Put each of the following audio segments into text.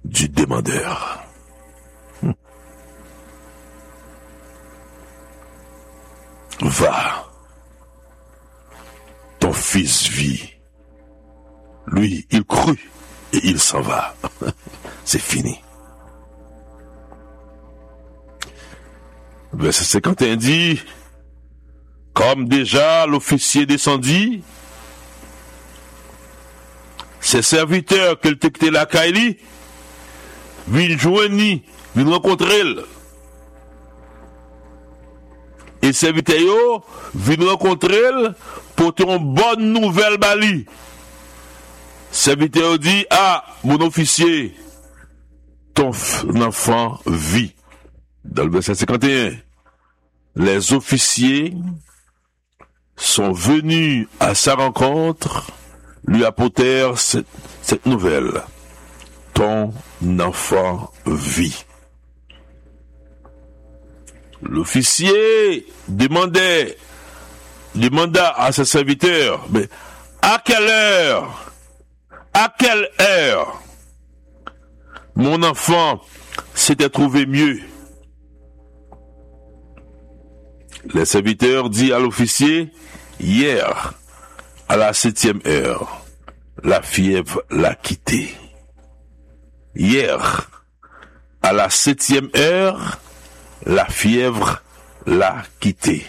du demandeur. Va, ton fils vit. Lui, il crut et il s'en va. C'est fini. Verset 51 dit, comme déjà l'officier descendit, ses serviteurs qu'il te quitté la Kaili, viennent joindre, viennent rencontrer. Et serviteurs viennent rencontrer pour te une bonne nouvelle bali. Serviteur dit, ah, mon officier, ton enfant vit. Dans le verset 51, les officiers sont venus à sa rencontre, lui apportèrent cette nouvelle. Ton enfant vit. L'officier demanda à ses serviteurs, mais à quelle heure mon enfant s'était trouvé mieux? Les serviteurs disent à l'officier, hier, à la 7e heure, la fièvre l'a quitté. Hier, à la 7e heure, la fièvre l'a quitté.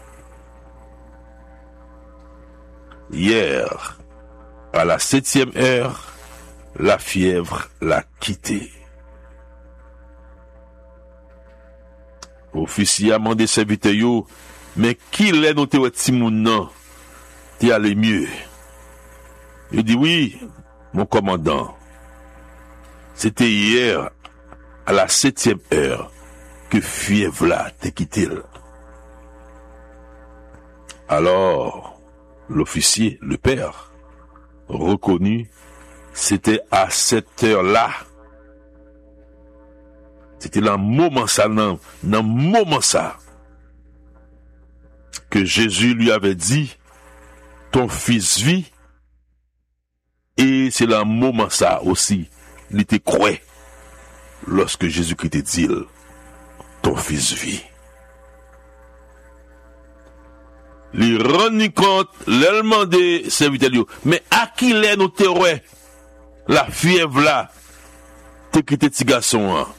Hier, à la 7e heure, la fièvre l'a quitté. Officier a demandé serviteur, mais qui l'est noté au Timoun non? T'es allé mieux. Il dit oui, mon commandant. C'était hier, à la 7e heure, que fièvre là t'a quitté. Alors, l'officier, le père, reconnu, c'était à cette heure-là. C'était dans moment ça, dans moment ça, que Jésus lui avait dit, ton fils vit, et c'est dans moment ça aussi, il était croyant, lorsque Jésus-Christ te dit, ton fils vit. Il rend compte, l'allemand des serviteurs, mais à qui l'est nos terroirs, la fièvre là, te quitté petit garçon, hein?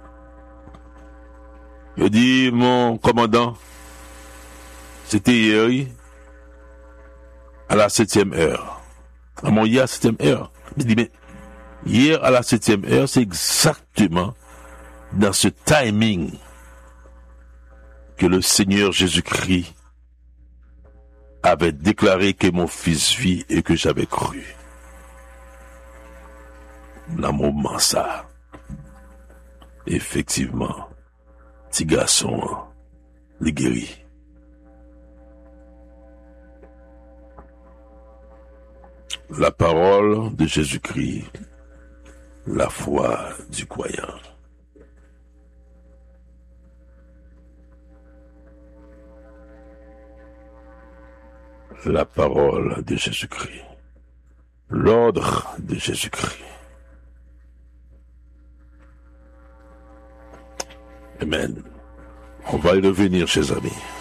Je dis, mon commandant, c'était hier, à la 7e heure. À mon hier, à la 7e heure. Je dis, mais, hier, à la 7e heure, c'est exactement dans ce timing que le Seigneur Jésus-Christ avait déclaré que mon fils vit et que j'avais cru. Dans mon moment ça, effectivement, petit garçon, les guérit. La parole de Jésus-Christ, la foi du croyant. La parole de Jésus-Christ, l'ordre de Jésus-Christ. Amen. On va y revenir, chers amis.